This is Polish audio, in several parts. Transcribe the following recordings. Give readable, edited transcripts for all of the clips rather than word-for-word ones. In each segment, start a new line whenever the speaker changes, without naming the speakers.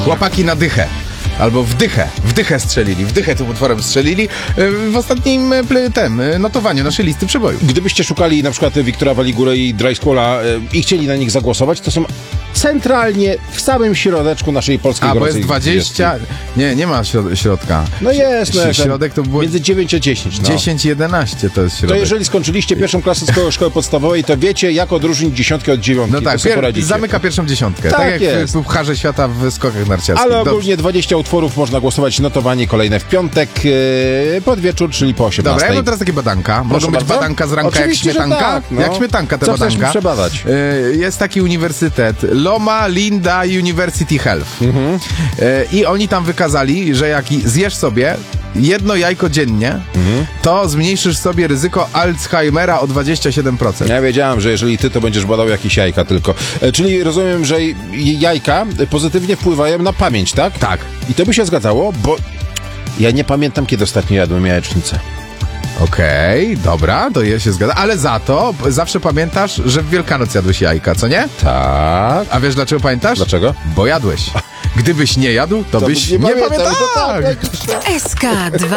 Chłopaki na dychę. Albo w dychę strzelili, w dychę tym utworem strzelili w ostatnim notowaniu naszej listy przebojów.
Gdybyście szukali na przykład Wiktora Waligurę i Dry Squalla i chcieli na nich zagłosować, to są centralnie w samym środeczku naszej polskiej
bo
gorącej
jest 20... Nie ma środka.
No jest, no
środek to było...
Między 9 a 10.
10 i 11 to jest środek.
To jeżeli skończyliście pierwszą klasę szkoły podstawowej, to wiecie, jak odróżnić dziesiątkę od dziewiątki.
No tak, zamyka pierwszą dziesiątkę. Tak jak w Pucharze Świata w skokach narciarskich.
Ale ogólnie 20 utworów można głosować, notowanie kolejne w piątek pod wieczór, czyli po 18.
Dobra, ja mam teraz takie badanka. Mogą być badanka z ranka
oczywiście,
jak śmietanka.
Tak, no.
Jak śmietanka te
co
badanka.
chcesz przebadać?
Jest taki uniwersytet Loma Linda University Health. I oni tam wykazali, że jak zjesz sobie jedno jajko dziennie, to zmniejszysz sobie ryzyko Alzheimera o 27%.
Ja wiedziałem, że jeżeli ty, to będziesz badał jakieś jajka tylko. Czyli rozumiem, że jajka pozytywnie wpływają na pamięć, tak?
Tak.
I to by się zgadzało, bo ja nie pamiętam, kiedy ostatnio jadłem jajecznicę.
Okej, dobra, to się zgadza. Ale za to zawsze pamiętasz, że w Wielkanoc jadłeś jajka, co nie?
Tak.
A wiesz dlaczego pamiętasz?
Dlaczego?
Bo jadłeś. Gdybyś nie jadł, to byś nie pamiętał.
Tak.
SK2.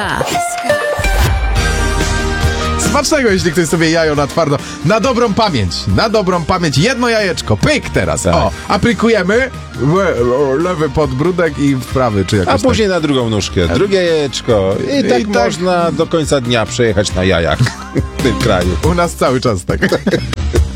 Smacznego, jeśli ktoś sobie jajo na twardo. Na dobrą pamięć. Jedno jajeczko. Pyk teraz.
Tak.
O, aplikujemy lewy podbródek i prawy, czy jakoś
A później na drugą nóżkę, drugie jajeczko. I tak można do końca dnia przejechać na jajach w tym kraju.
U nas cały czas tak.